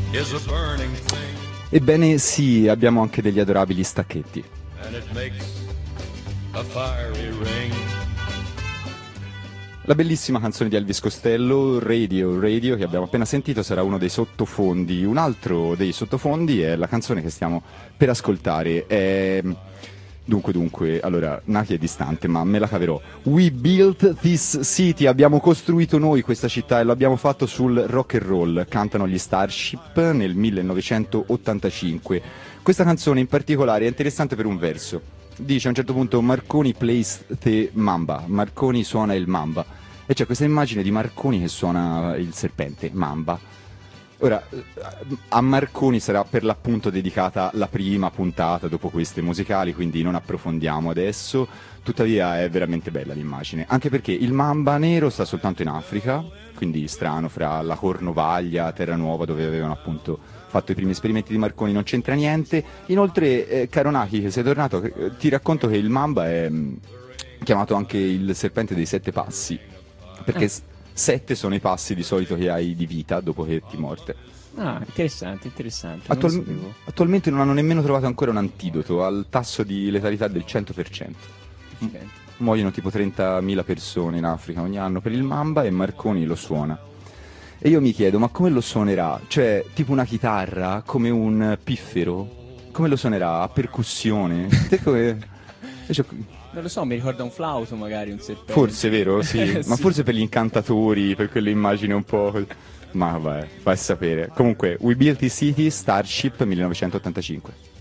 is a burning thing, Ebbene sì, abbiamo anche degli adorabili stacchetti. and it makes a fiery ring. La bellissima canzone di Elvis Costello, Radio, Radio, che abbiamo appena sentito, sarà uno dei sottofondi. Un altro dei sottofondi è la canzone che stiamo per ascoltare. Dunque, allora, Naki è distante, ma me la caverò. We built this city, abbiamo costruito noi questa città e lo abbiamo fatto sul rock and roll. Cantano gli Starship nel 1985. Questa canzone in particolare è interessante per un verso. Dice a un certo punto Marconi plays the mamba, Marconi suona il mamba, e c'è questa immagine di Marconi che suona il serpente, mamba. Ora, a Marconi sarà per l'appunto dedicata la prima puntata dopo queste musicali, quindi non approfondiamo adesso, tuttavia è veramente bella l'immagine, anche perché il mamba nero sta soltanto in Africa, quindi strano, fra la Cornovaglia, Terranuova, dove avevano appunto fatto i primi esperimenti di Marconi, non c'entra niente. Inoltre, caro Naki, che sei tornato, ti racconto che il mamba è chiamato anche il serpente dei 7 passi, perché 7 sono i passi di solito che hai di vita dopo che ti morte. Ah, interessante, non lo sapevo. Attualmente non hanno nemmeno trovato ancora un antidoto, al tasso di letalità del 100%. Muoiono tipo 30.000 persone in Africa ogni anno per il mamba e Marconi lo suona. E io mi chiedo, ma come lo suonerà? Cioè, tipo una chitarra, come un piffero? Come lo suonerà? A percussione? Te come... Non lo so, mi ricorda un flauto magari, un serpente. Forse, vero? Sì. Sì. Ma forse per gli incantatori, per quelle immagini un po'... Ma vabbè, fai sapere. Comunque, We Built the City, Starship 1985.